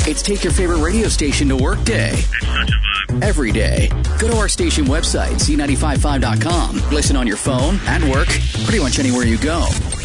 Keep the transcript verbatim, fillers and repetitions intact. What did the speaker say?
It's Take Your Favorite Radio Station to Work Day. It's such a vibe. Every day. Go to our station website, Z nine five five dot com. Listen on your phone, at work, pretty much anywhere you go.